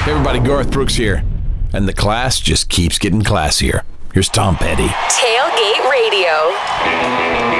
Hey everybody, Garth Brooks here. And the class just keeps getting classier. Here's Tom Petty. Tailgate Radio.